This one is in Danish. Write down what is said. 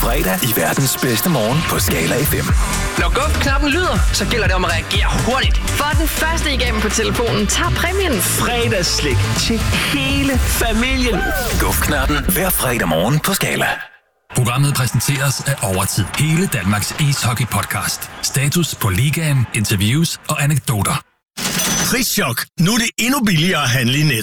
fredag i verdens bedste morgen på Skala FM. Når guf-knappen lyder, så gælder det om at reagere hurtigt. For den første igennem på telefonen tager præmien. Fredagsslik til hele familien. Guf-knappen hver fredag morgen på Skala. Programmet præsenteres af Overtid. Hele Danmarks ishockey-podcast. Status på ligaen, interviews og anekdoter. Prischok. Nu er det endnu billigere at handle i net.